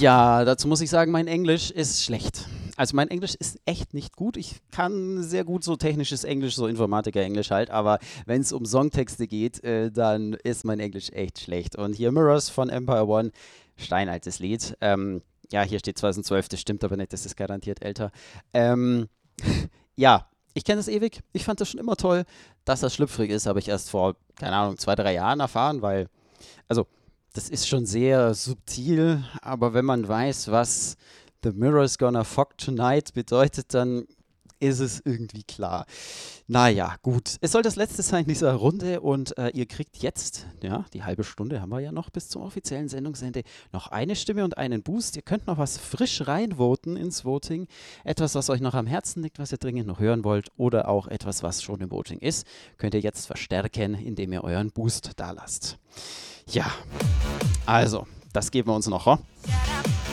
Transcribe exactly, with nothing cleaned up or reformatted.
Ja, dazu muss ich sagen, mein Englisch ist schlecht. Also mein Englisch ist echt nicht gut. Ich kann sehr gut so technisches Englisch, so Informatiker-Englisch halt, aber wenn es um Songtexte geht, äh, dann ist mein Englisch echt schlecht. Und hier Mirrors von Empire One, steinaltes Lied. Ähm, ja, hier steht zwanzig zwölf, das stimmt aber nicht, das ist garantiert älter. Ähm, ja, ich kenne das ewig. Ich fand das schon immer toll. Dass das schlüpfrig ist, habe ich erst vor, keine Ahnung, zwei, drei Jahren erfahren, weil, also, das ist schon sehr subtil, aber wenn man weiß, was The Mirror's Gonna Fuck Tonight bedeutet, dann ist es irgendwie klar. Naja, gut. Es soll das letzte sein dieser Runde und äh, ihr kriegt jetzt, ja, die halbe Stunde haben wir ja noch bis zum offiziellen Sendungsende, noch eine Stimme und einen Boost. Ihr könnt noch was frisch reinvoten ins Voting. Etwas, was euch noch am Herzen liegt, was ihr dringend noch hören wollt oder auch etwas, was schon im Voting ist, könnt ihr jetzt verstärken, indem ihr euren Boost da lasst. Ja, also, das geben wir uns noch. Ho?